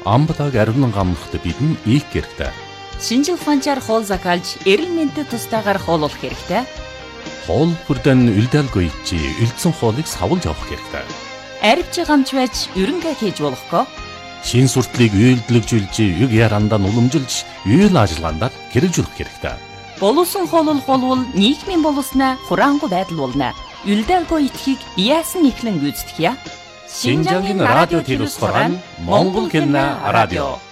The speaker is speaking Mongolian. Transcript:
амбатаг аривнан гамнахад бидэн ийх хэрэгтэй. Шинжил ухаанчаар хоол закалж, эрүүл мэндэд тустайгаар хооллох хэрэгтэй. Хоол бүрдэн үлдээлгүй чи үлдсэн хоолыг савлж авах хэрэгтэй. Аривч гамч байж ерөнхий хийж болохгүй. Шин суртлыг үйлдэлжүүлж, юг ярандаа уламжилж, үйл ажиллагаанд хэрэгжүүлэх хэрэгтэй. Боловсон хооллох болвол нийгмийн боловсноо хураангуй байдал болно. Үлдээлгүй итгэхийг яасан ихлэн гүйцэтгэе. Шинжаагийн радио телевизээр Монгол хэлний радио